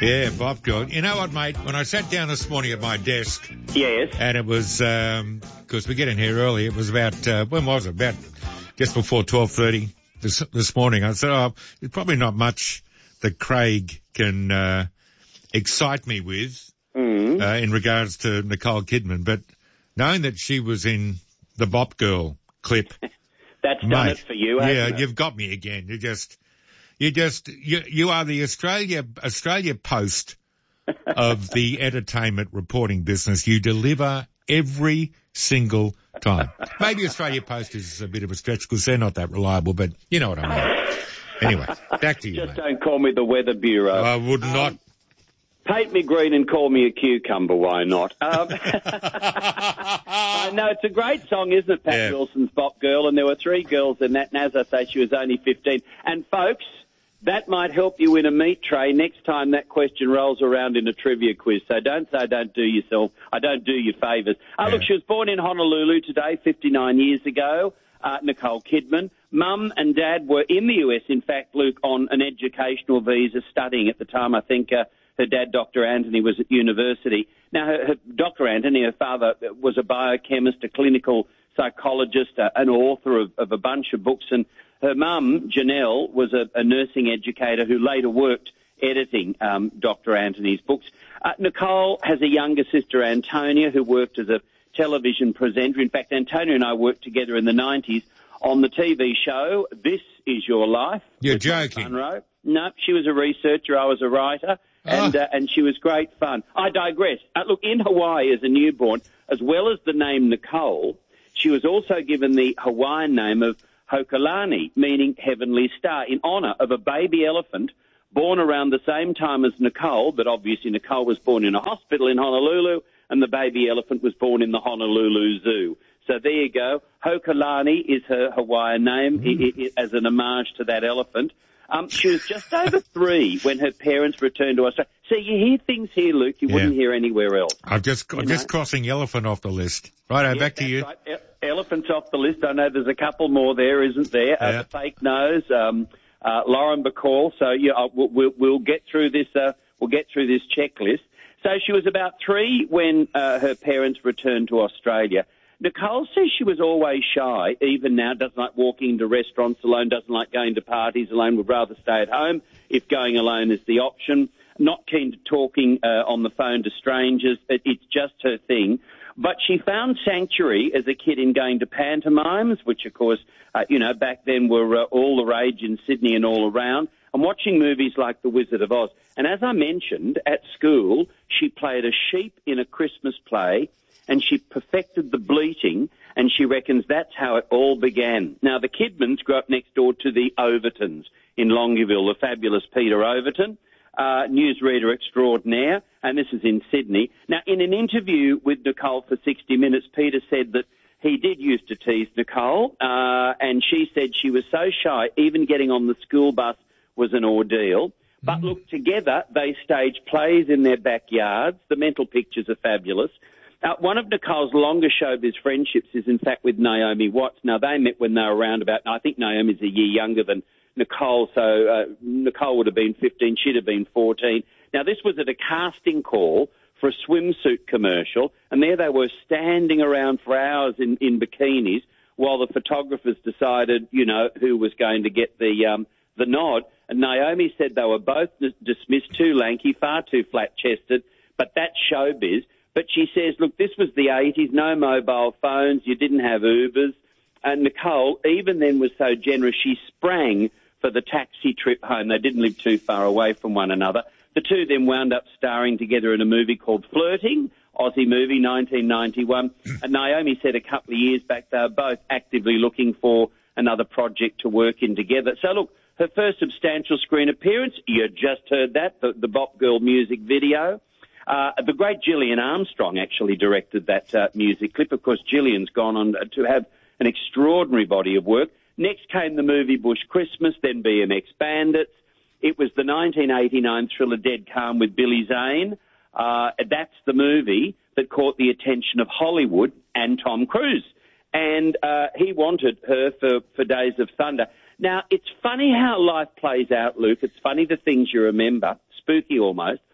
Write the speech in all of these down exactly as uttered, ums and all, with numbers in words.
Yeah, Bob Girl. You know what, mate? When I sat down this morning at my desk... Yes. And it was, because um, we get in here early, it was about, uh, when was it? About just before twelve thirty this, this morning. I said, oh, there's probably not much that Craig can uh, excite me with mm. uh, in regards to Nicole Kidman. But knowing that she was in the Bop Girl clip... That's mate, done it for you, hasn't yeah, it? you've got me again. You just... You just, you, you are the Australia, Australia Post of the entertainment reporting business. You deliver every single time. Maybe Australia Post is a bit of a stretch because they're not that reliable, but you know what I mean. Anyway, back to you, Just mate. don't call me the Weather Bureau. I would um, not. Paint me green and call me a cucumber, why not? Um, I know, it's a great song, isn't it, Pat Yeah. Wilson's Bop Girl, and there were three girls in that, and as I say, she was only fifteen. And folks, that might help you win a meat tray next time that question rolls around in a trivia quiz. So don't say I don't do yourself, I don't do you favours. Oh, Yeah. look, she was born in Honolulu today, fifty-nine years ago, uh, Nicole Kidman. Mum and Dad were in the U S, in fact, Luke, on an educational visa studying at the time. I think uh, her dad, Doctor Anthony, was at university. Now, her, her, Doctor Anthony, her father, was a biochemist, a clinical psychologist, uh, an author of, of a bunch of books, and her mum, Janelle, was a, a nursing educator who later worked editing um, Doctor Anthony's books. Uh, Nicole has a younger sister, Antonia, who worked as a television presenter. In fact, Antonia and I worked together in the nineties on the T V show This Is Your Life. You're with Mark joking. Munro. No, she was a researcher, I was a writer, and Oh. uh, and she was great fun. I digress. Uh, look, in Hawaii as a newborn, as well as the name Nicole, she was also given the Hawaiian name of Hokalani, meaning heavenly star, in honour of a baby elephant born around the same time as Nicole, but obviously Nicole was born in a hospital in Honolulu, and the baby elephant was born in the Honolulu Zoo. So there you go. Hokalani is her Hawaiian name Mm. i- i- as an homage to that elephant. Um, she was just over three when her parents returned to Australia. So you hear things here, Luke, you Yeah. wouldn't hear anywhere else. I'm just, I'm You just know? crossing elephant off the list. Right, Yeah, back to that's you. Right. E- Elephants off the list. I know there's a couple more there, isn't there? Yeah. Uh, the fake nose, um, uh, Lauren Bacall. So yeah, uh, we'll, we'll, we'll get through this. Uh, we'll get through this checklist. So she was about three when uh, her parents returned to Australia. Nicole says she was always shy, even now, doesn't like walking into restaurants alone, doesn't like going to parties alone, would rather stay at home if going alone is the option. Not keen to talking uh, on the phone to strangers. It, it's just her thing. But she found sanctuary as a kid in going to pantomimes, which, of course, uh, you know, back then were uh, all the rage in Sydney and all around, and watching movies like The Wizard of Oz. And as I mentioned, at school, she played a sheep in a Christmas play, and she perfected the bleating, and she reckons that's how it all began. Now, the Kidmans grew up next door to the Overtons in Longyearbile, the fabulous Peter Overton, uh, newsreader extraordinaire, and this is in Sydney. Now, in an interview with Nicole for sixty minutes, Peter said that he did used to tease Nicole, uh, and she said she was so shy, even getting on the school bus was an ordeal. But Mm. look, together they staged plays in their backyards. The mental pictures are fabulous. Uh, one of Nicole's longest showbiz friendships is, in fact, with Naomi Watts. Now, they met when they were around about, I think Naomi's a year younger than Nicole, so uh, Nicole would have been fifteen, she'd have been fourteen. Now, this was at a casting call for a swimsuit commercial, and there they were standing around for hours in, in bikinis while the photographers decided, you know, who was going to get the um, the nod. And Naomi said they were both dis- dismissed, too lanky, far too flat-chested, but that's showbiz. But she says, look, this was the eighties, no mobile phones, you didn't have Ubers. And Nicole, even then, was so generous, she sprang for the taxi trip home. They didn't live too far away from one another. The two then wound up starring together in a movie called Flirting, Aussie movie, nineteen ninety-one. And Naomi said a couple of years back they were both actively looking for another project to work in together. So, look, her first substantial screen appearance, you just heard that, the, the Bop Girl music video. Uh, the great Gillian Armstrong actually directed that uh, music clip. Of course, Gillian's gone on to have an extraordinary body of work. Next came the movie Bush Christmas, then B M X Bandits. It was the nineteen eighty-nine thriller Dead Calm with Billy Zane. Uh, that's the movie that caught the attention of Hollywood and Tom Cruise. And uh, he wanted her for, for Days of Thunder. Now, it's funny how life plays out, Luke. It's funny the things you remember, spooky almost.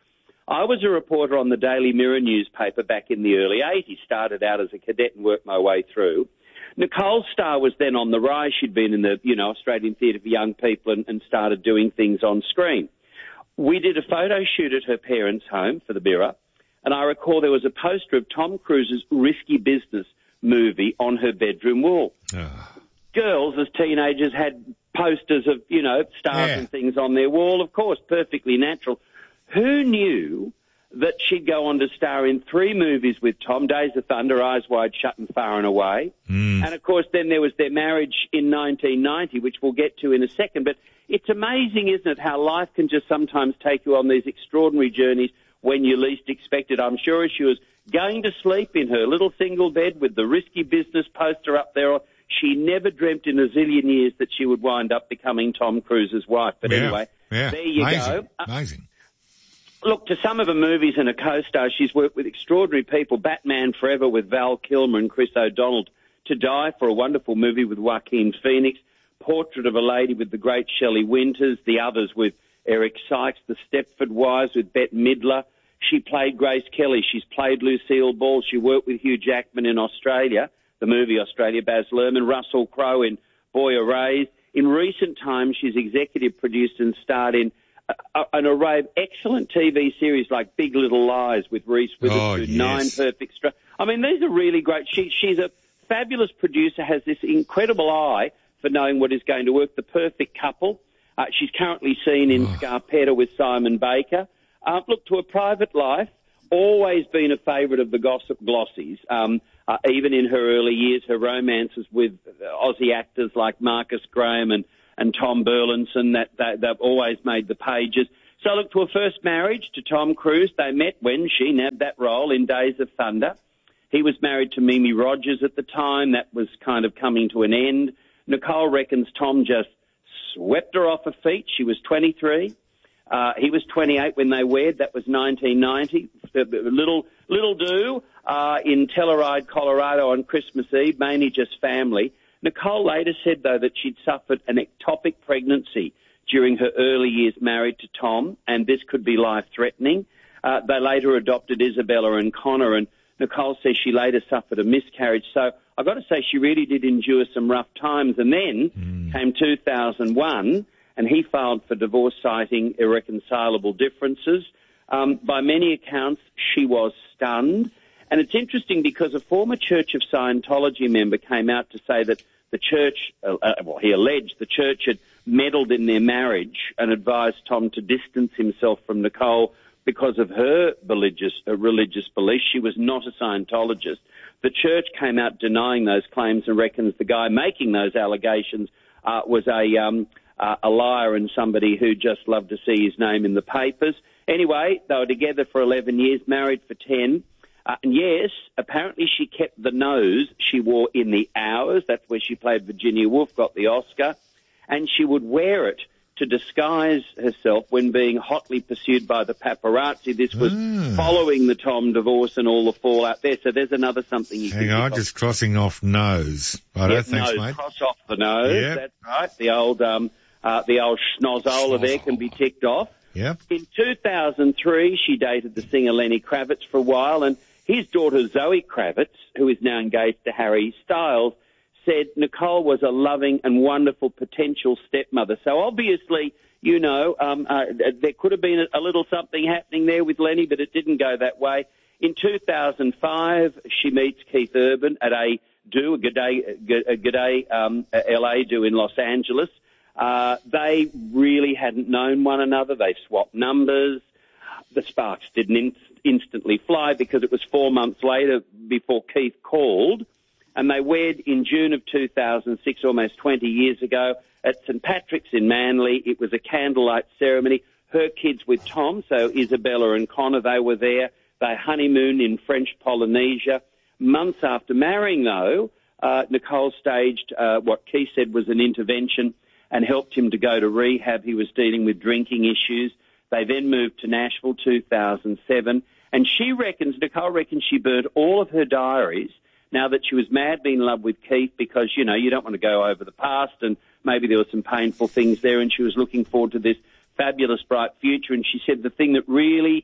I was a reporter on the Daily Mirror newspaper back in the early eighties, started out as a cadet and worked my way through. Nicole Starr was then on the rise. She'd been in the, you know, Australian Theatre for Young People and, and started doing things on screen. We did a photo shoot at her parents' home for the Mirror, and I recall there was a poster of Tom Cruise's Risky Business movie on her bedroom wall. Oh. Girls, as teenagers, had posters of, you know, stars yeah. and things on their wall, of course, perfectly natural. Who knew that she'd go on to star in three movies with Tom, Days of Thunder, Eyes Wide Shut and Far and Away. Mm. And, of course, then there was their marriage in nineteen ninety, which we'll get to in a second. But it's amazing, isn't it, how life can just sometimes take you on these extraordinary journeys when you least expect it. I'm sure she was going to sleep in her little single bed with the Risky Business poster up there. She never dreamt in a zillion years that she would wind up becoming Tom Cruise's wife. But yeah. anyway, yeah. there you Amazing. go. Amazing. Look, to some of her movies and her co-stars, she's worked with extraordinary people. Batman Forever with Val Kilmer and Chris O'Donnell. To Die for a wonderful movie with Joaquin Phoenix. Portrait of a Lady with the great Shelley Winters. The Others with Eric Sykes. The Stepford Wives with Bette Midler. She played Grace Kelly. She's played Lucille Ball. She worked with Hugh Jackman in Australia, the movie Australia, Baz Luhrmann. Russell Crowe in Boy Erased. In recent times, she's executive produced and starred in A, an array of excellent T V series like Big Little Lies with Reese Witherspoon, oh, yes. Nine Perfect Strangers. I mean, these are really great. She, she's a fabulous producer, has this incredible eye for knowing what is going to work. The Perfect Couple. Uh, she's currently seen in oh. Scarpetta with Simon Baker. Uh, look, to a private life, always been a favourite of the gossip glossies. Um, uh, even in her early years, her romances with Aussie actors like Marcus Graham and and Tom Burlinson, that, that they've always made the pages. So look, to her first marriage to Tom Cruise, they met when she nabbed that role in Days of Thunder. He was married to Mimi Rogers at the time. That was kind of coming to an end. Nicole reckons Tom just swept her off her feet. She was twenty-three. Uh, he was twenty-eight when they wed. That was nineteen ninety. Little, little do uh, in Telluride, Colorado on Christmas Eve, mainly just family. Nicole later said, though, that she'd suffered an ectopic pregnancy during her early years married to Tom, and this could be life-threatening. Uh, they later adopted Isabella and Connor, and Nicole says she later suffered a miscarriage. So I've got to say she really did endure some rough times. And then mm. came two thousand one, and he filed for divorce, citing irreconcilable differences. Um, by many accounts, she was stunned. And it's interesting because a former Church of Scientology member came out to say that the church, uh, well, he alleged the church had meddled in their marriage and advised Tom to distance himself from Nicole because of her religious, uh, religious beliefs. She was not a Scientologist. The church came out denying those claims and reckons the guy making those allegations uh, was a, um, uh, a liar and somebody who just loved to see his name in the papers. Anyway, they were together for eleven years, married for ten. Uh, and yes, apparently she kept the nose she wore in The Hours. That's where she played Virginia Woolf, got the Oscar. And she would wear it to disguise herself when being hotly pursued by the paparazzi. This was mm. following the Tom divorce and all the fallout there. So there's another something you Hang can on, just crossing off nose. Righto, yep, thanks, nose, mate. Cross off the nose. Yep. That's right. The old, um, uh, the old schnozola there can be ticked off. Yep. In two thousand three, she dated the singer Lenny Kravitz for a while, and his daughter Zoe Kravitz, who is now engaged to Harry Styles, said Nicole was a loving and wonderful potential stepmother. So obviously, you know, um, uh, there could have been a, a little something happening there with Lenny, but it didn't go that way. In two thousand five, she meets Keith Urban at a do, a G'day, a G'day um, a L A do in Los Angeles. Uh, they really hadn't known one another. They swapped numbers. The sparks didn't in- instantly fly because it was four months later before Keith called, and they wed in June of two thousand six, almost twenty years ago, at Saint Patrick's in Manly. It was a candlelight ceremony. Her kids with Tom, so Isabella and Connor, they were there. They honeymooned in French Polynesia. Months after marrying, though, uh, Nicole staged uh, what Keith said was an intervention and helped him to go to rehab. He was dealing with drinking issues. They then moved to Nashville, two thousand seven, and she reckons, Nicole reckons she burnt all of her diaries now that she was madly in love with Keith because, you know, you don't want to go over the past and maybe there were some painful things there, and she was looking forward to this fabulous, bright future. And she said the thing that really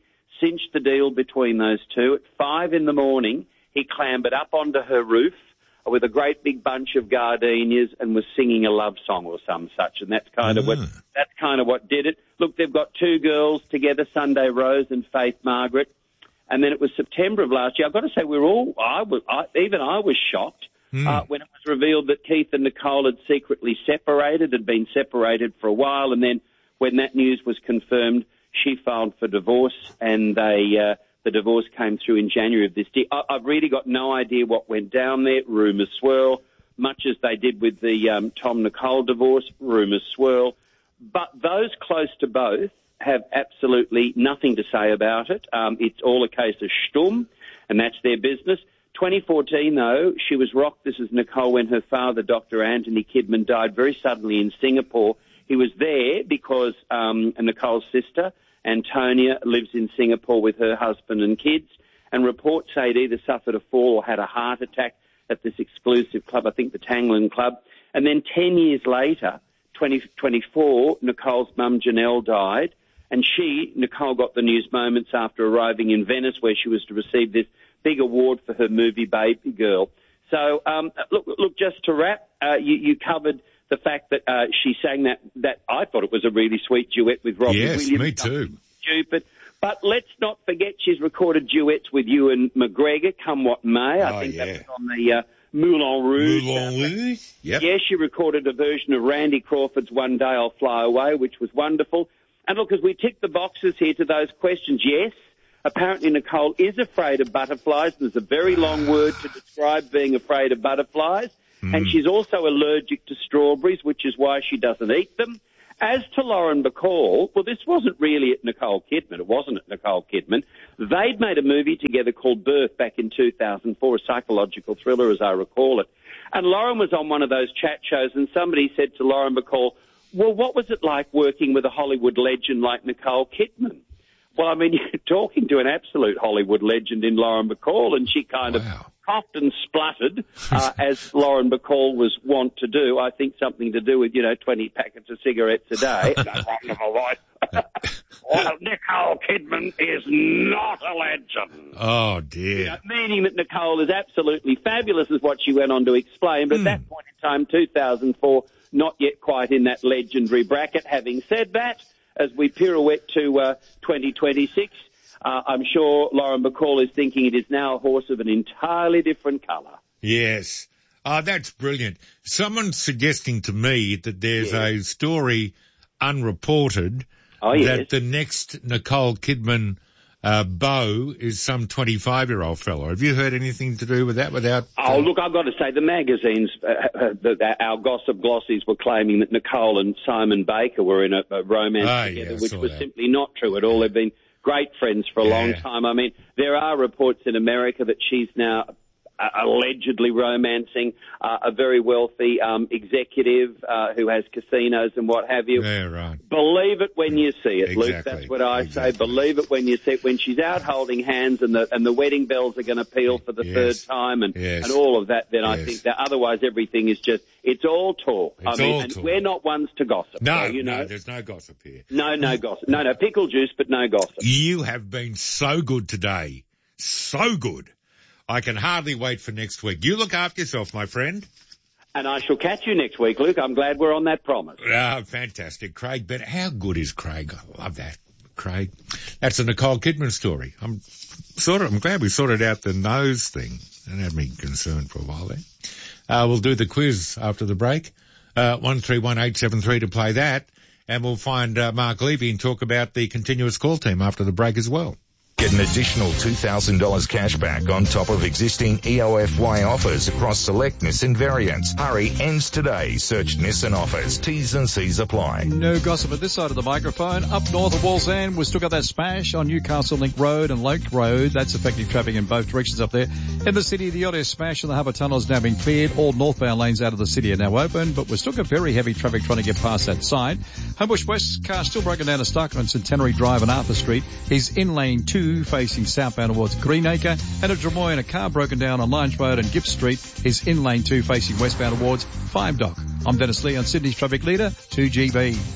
cinched the deal between those two. At five in the morning, he clambered up onto her roof with a great big bunch of gardenias and was singing a love song or some such, and that's kind of Mm. what that's kind of what did it. Look, they've got two girls together, Sunday Rose and Faith Margaret, and then it was September of last year. I've got to say, we were all, I was, I, even I was shocked Mm. uh, when it was revealed that Keith and Nicole had secretly separated, had been separated for a while, and then when that news was confirmed, she filed for divorce, and they. Uh, The divorce came through in January of this year. I, I've really got no idea what went down there. Rumours swirl, much as they did with the um, Tom-Nicole divorce. Rumours swirl. But those close to both have absolutely nothing to say about it. Um, it's all a case of shtum, and that's their business. twenty fourteen, though, she was rocked, this is Nicole, when her father, Doctor Anthony Kidman, died very suddenly in Singapore. He was there because um, Nicole's sister, Antonia, lives in Singapore with her husband and kids, and reports say he'd either suffered a fall or had a heart attack at this exclusive club, I think the Tanglen Club. And then ten years later, twenty twenty-four, Nicole's mum Janelle died, and she, Nicole, got the news moments after arriving in Venice, where she was to receive this big award for her movie Baby Girl. So, um, look, look, just to wrap, uh, you, you covered the fact that uh, she sang that, that I thought it was a really sweet duet with Robbie Yes, Williams. me too. Stupid. But let's not forget she's recorded duets with Ewan McGregor, Come What May. I Oh, think yeah. that was on the uh, Moulin Rouge. Moulin Rouge? Yep. Yeah, she recorded a version of Randy Crawford's One Day I'll Fly Away, which was wonderful. And look, as we tick the boxes here to those questions, yes, apparently Nicole is afraid of butterflies. There's a very long word to describe being afraid of butterflies. Mm. And she's also allergic to strawberries, which is why she doesn't eat them. As to Lauren Bacall, well, this wasn't really at Nicole Kidman. It wasn't at Nicole Kidman. They'd made a movie together called Birth back in two thousand four, a psychological thriller, as I recall it. And Lauren was on one of those chat shows, and somebody said to Lauren Bacall, well, what was it like working with a Hollywood legend like Nicole Kidman? Well, I mean, you're talking to an absolute Hollywood legend in Lauren Bacall, and she kind Wow. of coughed and spluttered, uh, as Lauren Bacall was wont to do. I think something to do with, you know, twenty packets of cigarettes a day. No wonderful voice. Well, Nicole Kidman is not a legend. Oh, dear. You know, meaning that Nicole is absolutely fabulous, is what she went on to explain. But Mm. at that point in time, two thousand four, not yet quite in that legendary bracket. Having said that, as we pirouette to uh, twenty twenty-six, Uh, I'm sure Lauren Bacall is thinking it is now a horse of an entirely different colour. Yes. Oh, that's brilliant. Someone's suggesting to me that there's Yes. a story unreported Oh, yes. that the next Nicole Kidman uh, beau is some twenty-five-year-old fellow. Have you heard anything to do with that without... Oh, look, I've got to say, the magazines, uh, uh, the, our gossip glossies were claiming that Nicole and Simon Baker were in a, a romance Oh, together, yeah, I which saw was that. simply not true at all. They've been great friends for a long Yeah. time. I mean, there are reports in America that she's now uh, allegedly romancing uh, a very wealthy um, executive uh, who has casinos and what have you. Yeah, right. Believe it when you see it, Luke. Exactly. That's what I Exactly. say. Believe it when you see it. When she's out holding hands and the and the wedding bells are going to peal for the Yes. third time and, Yes. and all of that, then I Yes. think that otherwise everything is just, it's all talk. It's I mean, all and talk. we're not ones to gossip. No, so, you know. no, there's no gossip here. No, no gossip. No, no, pickle juice, but no gossip. You have been so good today. So good. I can hardly wait for next week. You look after yourself, my friend. And I shall catch you next week, Luke. I'm glad we're on that promise. Ah, fantastic. Craig, but how good is Craig? I love that. Craig. That's a Nicole Kidman story. I'm sort of, I'm glad we sorted out the nose thing. That had me concerned for a while there. Uh, we'll do the quiz after the break. Uh, one three one eight seven three to play that. And we'll find uh, Mark Levy and talk about the continuous call team after the break as well. Get an additional two thousand dollars cash back on top of existing E O F Y offers across select Nissan variants. Hurry, ends today. Search Nissan offers. T's and C's apply. No gossip at this side of the microphone. Up north of Wallsend, we've still got that smash on Newcastle Link Road and Lake Road. That's affecting traffic in both directions up there. In the city, the odd smash on the Harbour Tunnel has now been cleared. All northbound lanes out of the city are now open, but we've still got very heavy traffic trying to get past that side. Homebush West car still broken down to Starkman on Centenary Drive and Arthur Street. He's in lane two facing southbound towards Greenacre. And at Drummoyne, a car broken down on Lange Road and Gibbs Street is in lane two facing westbound towards Five Dock. I'm Dennis Lee on Sydney's traffic leader, two G B.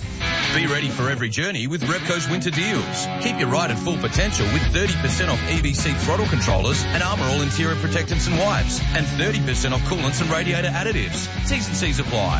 Be ready for every journey with Repco's winter deals. Keep your ride at full potential with thirty percent off E B C throttle controllers and Armour All interior protectants and wipes, and thirty percent off coolants and radiator additives. T's and C's apply.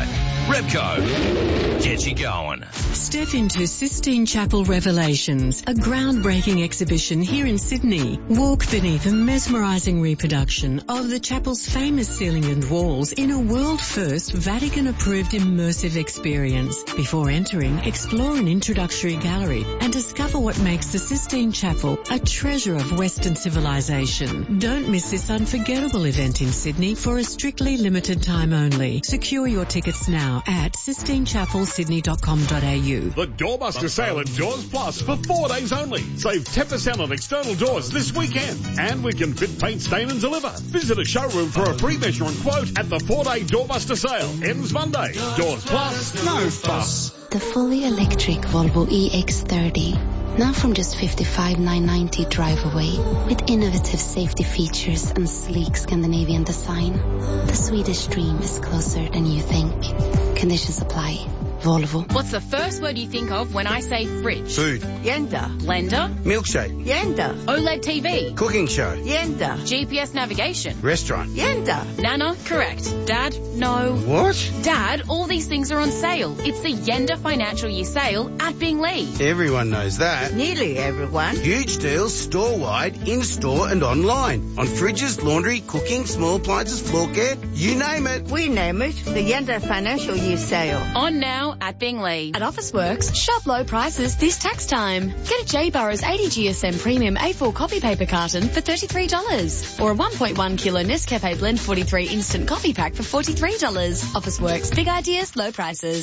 Repco. Get you going. Step into Sistine Chapel Revelations, a groundbreaking exhibition here in Sydney. Walk beneath a mesmerising reproduction of the chapel's famous ceiling and walls in a world-first Vatican-approved immersive experience. Before entering, explore an introductory gallery and discover what makes the Sistine Chapel a treasure of Western civilization. Don't miss this unforgettable event in Sydney for a strictly limited time only. Secure your tickets now at sistine chapel sydney dot com dot a u. The Doorbuster sale at Doors Plus for four days only. Save ten percent on external doors this weekend. And we can fit, paint, stain and deliver. Visit a showroom for a free measure and quote at the four-day Doorbuster sale. Ends Monday. Doors Plus, no fuss. The fully electric Volvo E X thirty. Now from just fifty-five thousand nine hundred ninety drive away, with innovative safety features and sleek Scandinavian design. The Swedish dream is closer than you think. Conditions apply. Volvo. What's the first word you think of when I say fridge? Food. Yenda. Blender. Milkshake. Yenda. OLED T V. Cooking show. Yenda. G P S navigation. Restaurant. Yenda. Nana, correct. Dad, no. What? Dad, all these things are on sale. It's the Yenda Financial Year Sale at Binglee. Everyone knows that. Nearly everyone. Huge deals store-wide, in-store and online. On fridges, laundry, cooking, small appliances, floor care, you name it. We name it the Yenda Financial Year Sale. On now at Binglee. At Officeworks, shop low prices this tax time. Get a J Burrows eighty G S M Premium A four copy paper carton for thirty-three dollars. Or a one point one kilo Nescafe Blend forty-three Instant Coffee Pack for forty-three dollars. Officeworks, big ideas, low prices.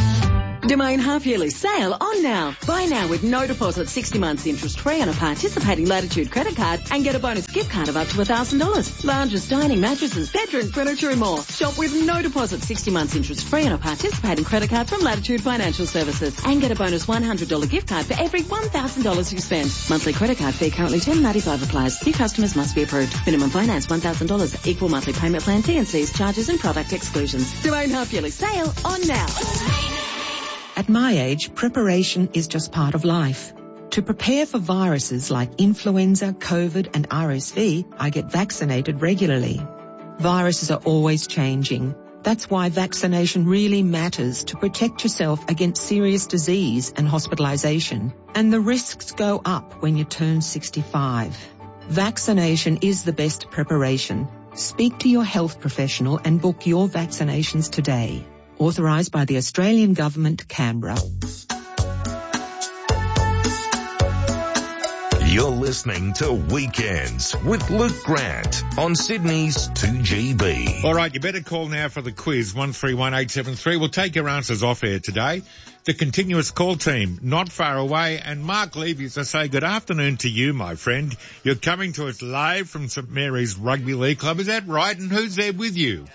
Domain half-yearly sale on now. Buy now with no deposit, sixty months interest-free on a participating Latitude credit card and get a bonus gift card of up to one thousand dollars. Lounges, dining, mattresses, bedroom furniture and more. Shop with no deposit, sixty months interest-free on a participating credit card from Latitude Financial Services and get a bonus one hundred dollars gift card for every one thousand dollars you spend. Monthly credit card fee currently ten dollars ninety-five applies. New customers must be approved. Minimum finance one thousand dollars. Equal monthly payment plan, T and C's, charges and product exclusions. Domain half-yearly sale on now. At my age, preparation is just part of life. To prepare for viruses like influenza, COVID and R S V, I get vaccinated regularly. Viruses are always changing. That's why vaccination really matters to protect yourself against serious disease and hospitalization. And the risks go up when you turn sixty-five. Vaccination is the best preparation. Speak to your health professional and book your vaccinations today. Authorised by the Australian Government, Canberra. You're listening to Weekends with Luke Grant on Sydney's two G B. All right, you better call now for the quiz, one three one eight seven three. We'll take your answers off air today. The continuous call team, not far away, and Mark Levy's to say good afternoon to you, my friend. You're coming to us live from St Mary's Rugby League Club. Is that right? And who's there with you?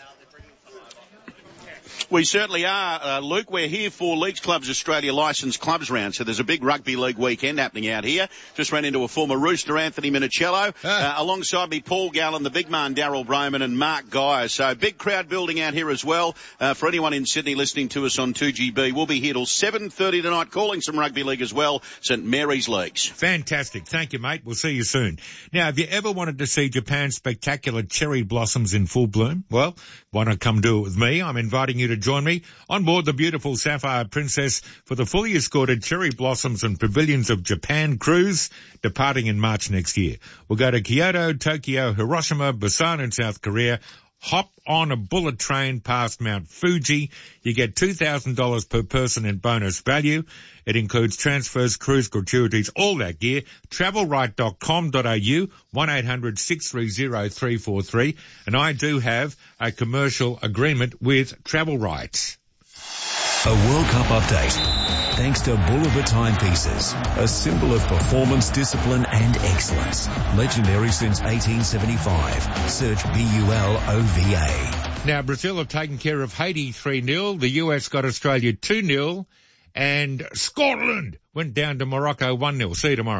We certainly are, uh, Luke. We're here for Leagues Clubs Australia licensed clubs round, so there's a big rugby league weekend happening out here. Just ran into a former Rooster, Anthony Minicello, uh, alongside me Paul Gallen, the big man Daryl Broman and Mark Geyer. So big crowd building out here as well. Uh, for anyone in Sydney listening to us on two G B, we'll be here till seven thirty tonight calling some rugby league as well, St Mary's Leagues. Fantastic. Thank you, mate. We'll see you soon. Now, have you ever wanted to see Japan's spectacular cherry blossoms in full bloom? Well, why not come do it with me? I'm inviting you to join me on board the beautiful Sapphire Princess for the fully escorted Cherry Blossoms and Pavilions of Japan cruise departing in March next year. We'll go to Kyoto, Tokyo, Hiroshima, Busan in South Korea. Hop on a bullet train past Mount Fuji. You get two thousand dollars per person in bonus value. It includes transfers, cruise gratuities, all that gear. travel right dot com dot a u, one eight hundred six three zero three four three. And I do have a commercial agreement with Travel Rights. A World Cup update. Thanks to Bulova Timepieces, a symbol of performance, discipline and excellence. Legendary since eighteen seventy-five. Search B U L O V A. Now, Brazil have taken care of Haiti three nil. The U S got Australia two nil. And Scotland went down to Morocco one nil. See you tomorrow.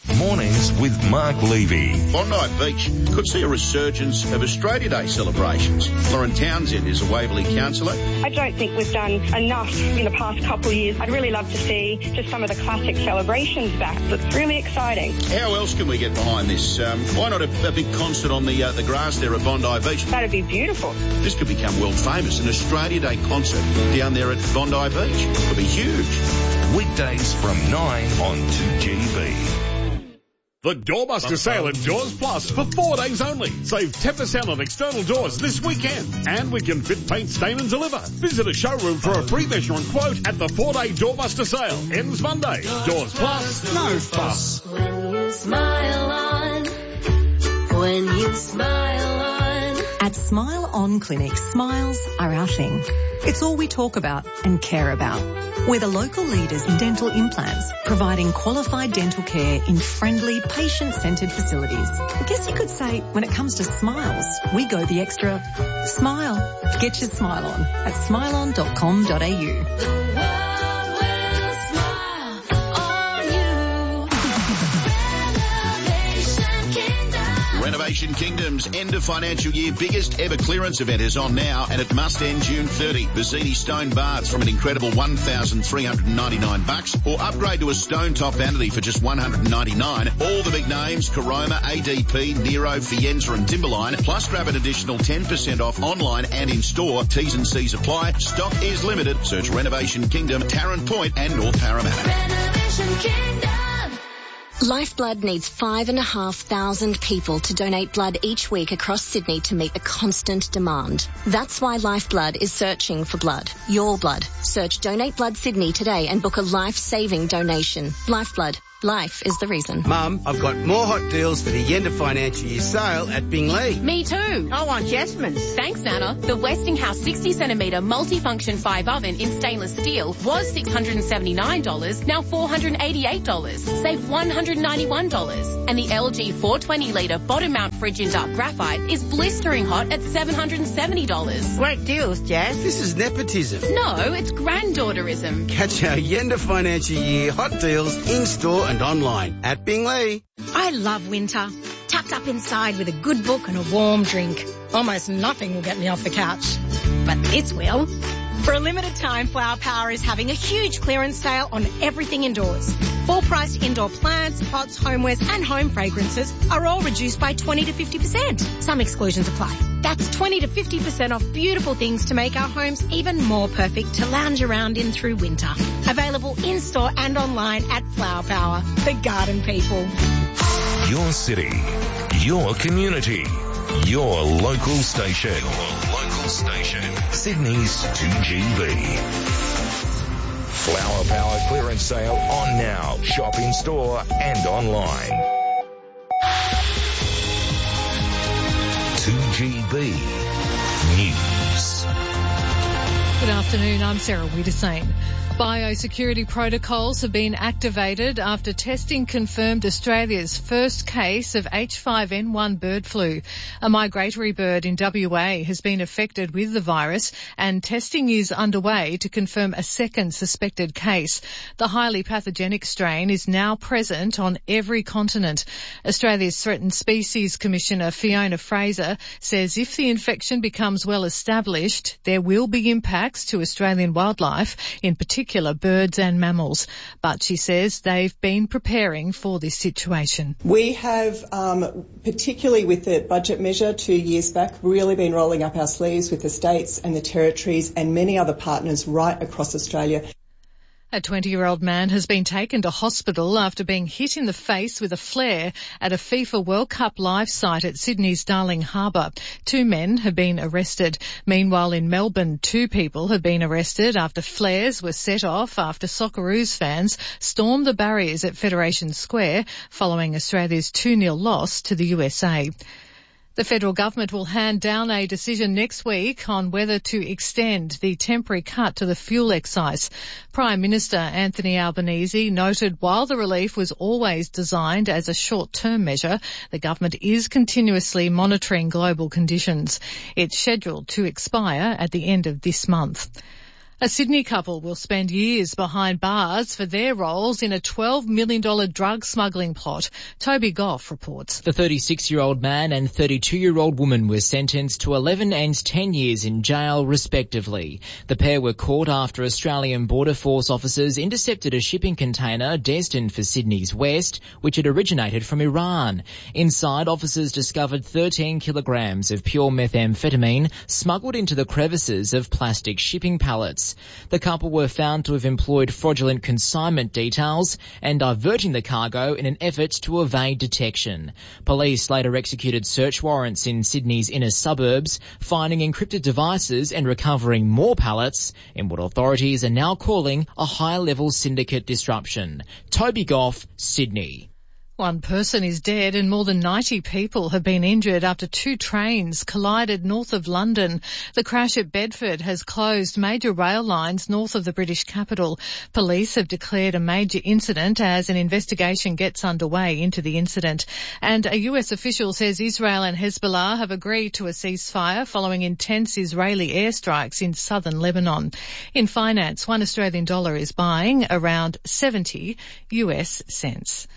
Mornings with Mark Levy. Bondi Beach could see a resurgence of Australia Day celebrations. Lauren Townsend is a Waverley councillor. I don't think we've done enough in the past couple of years. I'd really love to see just some of the classic celebrations back. It's really exciting. How else can we get behind this? Um, why not a, a big concert on the uh, the grass there at Bondi Beach? That'd be beautiful. This could become world famous, an Australia Day concert down there at Bondi Beach. Could be huge. Weekdays from nine on two G B. The Doorbuster sale at Doors Plus for four days only. Save ten percent on external doors this weekend. And we can fit, paint, stain and deliver. Visit a showroom for a free measure and quote at the four-day Doorbuster sale. Ends Monday. Doors Plus, no fuss. When you smile on, when you smile on. At Smile On Clinic, smiles are our thing. It's all we talk about and care about. We're the local leaders in dental implants, providing qualified dental care in friendly, patient-centred facilities. I guess you could say, when it comes to smiles, we go the extra smile. Get your smile on at smile on dot com dot a u. Renovation Kingdom's end of financial year biggest ever clearance event is on now, and it must end June thirtieth. Vizzini Stone Baths from an incredible one thousand three hundred ninety-nine bucks, or upgrade to a stone top vanity for just one hundred ninety-nine. All the big names, Caroma, A D P, Nero, Fienza and Timberline, plus grab an additional ten percent off online and in store. T's and C's apply. Stock is limited. Search Renovation Kingdom, Tarrant Point and North Parramatta. Renovation Kingdom. Lifeblood needs five and a half thousand people to donate blood each week across Sydney to meet the constant demand. That's why Lifeblood is searching for blood. Your blood. Search Donate Blood Sydney today and book a life-saving donation. Lifeblood. Life is the reason. Mum, I've got more hot deals for the end of financial year sale at Bingley. Me too. I want Jasmine's. Thanks, Anna. The Westinghouse sixty centimetre multifunction five oven in stainless steel was six hundred seventy-nine dollars, now four hundred eighty-eight dollars. Save one hundred ninety-one dollars. And the L G four hundred twenty litre bottom mount fridge in dark graphite is blistering hot at seven hundred seventy dollars. Great deals, Jazz. This is nepotism. No, it's granddaughterism. Catch our end of financial year hot deals in store and online at Bingley. I love winter. Tucked up inside with a good book and a warm drink. Almost nothing will get me off the couch. But this will. For a limited time, Flower Power is having a huge clearance sale on everything indoors. Full-priced indoor plants, pots, homewares and home fragrances are all reduced by twenty to fifty percent. Some exclusions apply. That's twenty to fifty percent off beautiful things to make our homes even more perfect to lounge around in through winter. Available in-store and online at Flower Power, the garden people. Your city, your community, your local station. Your local station. Sydney's two G B. Flower Power clearance sale on now. Shop in store and online. two G B News. Good afternoon, I'm Sarah Wiedersane. Biosecurity protocols have been activated after testing confirmed Australia's first case of H five N one bird flu. A migratory bird in W A has been affected with the virus, and testing is underway to confirm a second suspected case. The highly pathogenic strain is now present on every continent. Australia's Threatened Species Commissioner Fiona Fraser says if the infection becomes well established, there will be impacts to Australian wildlife, in particular birds and mammals. But she says they've been preparing for this situation. We have, um, particularly with the budget measure two years back, really been rolling up our sleeves with the states and the territories and many other partners right across Australia. A twenty-year-old man has been taken to hospital after being hit in the face with a flare at a FIFA World Cup live site at Sydney's Darling Harbour. Two men have been arrested. Meanwhile, in Melbourne, two people have been arrested after flares were set off after Socceroos fans stormed the barriers at Federation Square following Australia's two nil loss to the U S A. The federal government will hand down a decision next week on whether to extend the temporary cut to the fuel excise. Prime Minister Anthony Albanese noted while the relief was always designed as a short-term measure, the government is continuously monitoring global conditions. It's scheduled to expire at the end of this month. A Sydney couple will spend years behind bars for their roles in a twelve million dollars drug smuggling plot. Toby Goff reports. The thirty-six-year-old man and thirty-two-year-old woman were sentenced to eleven and ten years in jail, respectively. The pair were caught after Australian Border Force officers intercepted a shipping container destined for Sydney's west, which had originated from Iran. Inside, officers discovered thirteen kilograms of pure methamphetamine smuggled into the crevices of plastic shipping pallets. The couple were found to have employed fraudulent consignment details and diverting the cargo in an effort to evade detection. Police later executed search warrants in Sydney's inner suburbs, finding encrypted devices and recovering more pallets in what authorities are now calling a high-level syndicate disruption. Toby Goff, Sydney. One person is dead and more than ninety people have been injured after two trains collided north of London. The crash at Bedford has closed major rail lines north of the British capital. Police have declared a major incident as an investigation gets underway into the incident. And a U S official says Israel and Hezbollah have agreed to a ceasefire following intense Israeli airstrikes in southern Lebanon. In finance, one Australian dollar is buying around seventy U S cents.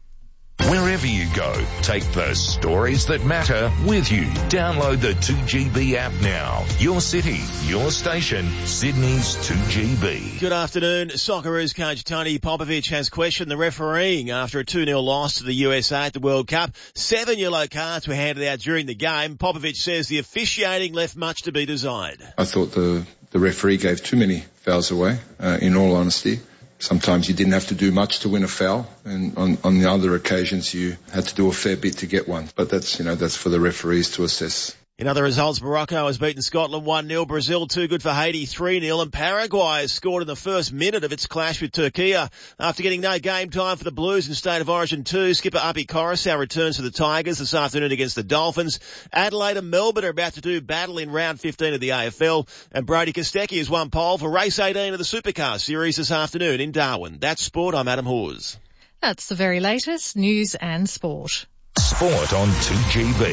Wherever you go, take the stories that matter with you. Download the two G B app now. Your city, your station, Sydney's two G B. Good afternoon. Socceroos coach Tony Popovic has questioned the refereeing after a two nil loss to the U S A at the World Cup. Seven yellow cards were handed out during the game. Popovic says the officiating left much to be desired. I thought the, the referee gave too many fouls away, uh, in all honesty. Sometimes you didn't have to do much to win a foul, and on, on the other occasions you had to do a fair bit to get one. But that's, you know, that's for the referees to assess. In other results, Morocco has beaten Scotland one nil, Brazil too good for Haiti three nil, and Paraguay has scored in the first minute of its clash with Turkey. After getting no game time for the Blues in State of Origin two, skipper Api Coruscant returns to the Tigers this afternoon against the Dolphins. Adelaide and Melbourne are about to do battle in round fifteen of the A F L, and Brody Kostecki has won pole for race eighteen of the Supercar Series this afternoon in Darwin. That's sport. I'm Adam Hawes. That's the very latest news and sport. Sport on two G B.